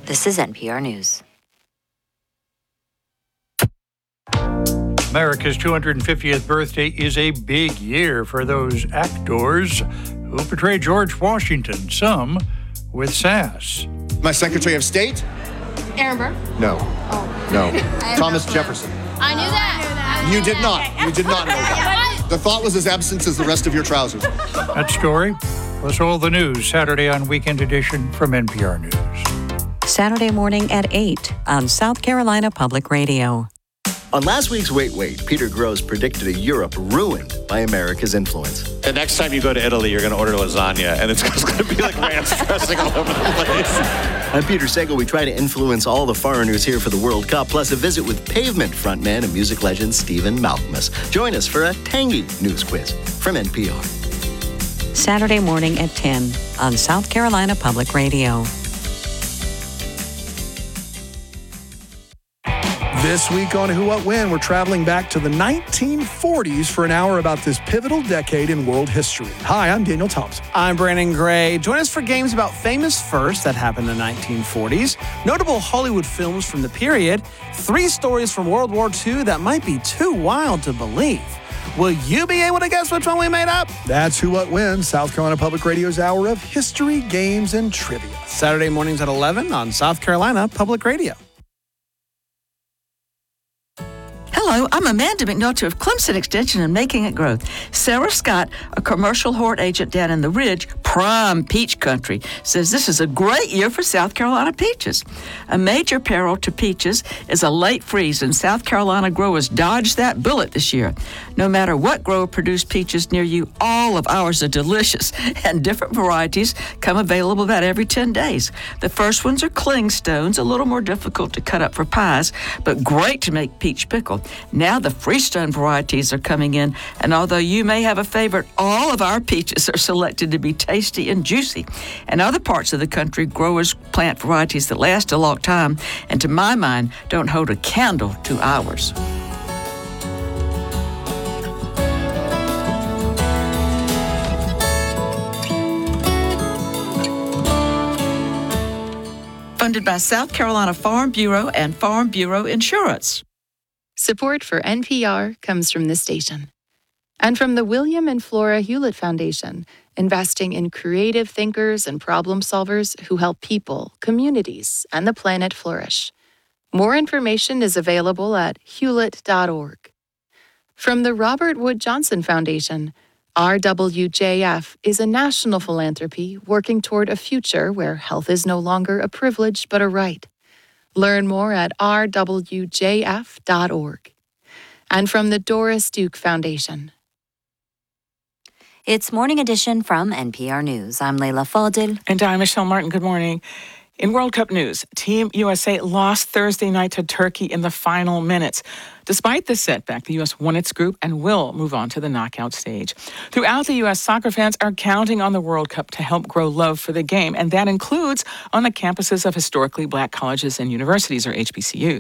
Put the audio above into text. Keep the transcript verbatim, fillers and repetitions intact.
This is N P R News. America's two hundred fiftieth birthday is a big year for those actors who portray George Washington, some with sass. My Secretary of State? Aaron Burr? No. Oh. No. Thomas Jefferson. I knew that. You did not. You did not know that. The thought was as absent as the rest of your trousers. That story plus all the news Saturday on Weekend Edition from N P R News. Saturday morning at eight on South Carolina Public Radio. On last week's Wait Wait, Peter Grosz predicted a Europe ruined by America's influence. The next time you go to Italy, you're going to order lasagna, and it's going to be like ranch dressing all over the place. I'm Peter Sagal. We try to influence all the foreigners here for the World Cup, plus a visit with Pavement frontman and music legend Stephen Malkmus. Join us for a tangy news quiz from N P R. Saturday morning at ten on South Carolina Public Radio. This week on Who What When, we're traveling back to the nineteen forties for an hour about this pivotal decade in world history. Hi, I'm Daniel Thompson. I'm Brandon Gray. Join us for games about famous firsts that happened in the nineteen forties, notable Hollywood films from the period, three stories from World War Two that might be too wild to believe. Will you be able to guess which one we made up? That's Who What When, South Carolina Public Radio's hour of history, games, and trivia. Saturday mornings at eleven on South Carolina Public Radio. Hello, I'm Amanda McNulty of Clemson Extension and Making It Growth. Sarah Scott, a commercial hort agent down in the Ridge, prime peach country, says this is a great year for South Carolina peaches. A major peril to peaches is a late freeze, and South Carolina growers dodged that bullet this year. No matter what grower produced peaches near you, all of ours are delicious, and different varieties come available about every ten days. The first ones are clingstones, a little more difficult to cut up for pies, but great to make peach pickle. Now the freestone varieties are coming in, and although you may have a favorite, all of our peaches are selected to be tasty and juicy. In other parts of the country, growers plant varieties that last a long time, and to my mind, don't hold a candle to ours. Funded by South Carolina Farm Bureau and Farm Bureau Insurance. Support for N P R comes from this station and from the William and Flora Hewlett Foundation, investing in creative thinkers and problem solvers who help people, communities, and the planet flourish. More information is available at hewlett dot org. From the Robert Wood Johnson Foundation, R W J F is a national philanthropy working toward a future where health is no longer a privilege but a right. Learn more at r w j f dot org. And from the Doris Duke Foundation. It's Morning Edition from N P R News. I'm Leila Fadil. And I'm Michelle Martin. Good morning. In World Cup news, Team U S A lost Thursday night to Turkey in the final minutes. Despite this setback, the U S won its group and will move on to the knockout stage. Throughout the U S, soccer fans are counting on the World Cup to help grow love for the game, and that includes on the campuses of historically black colleges and universities, or H B C Us.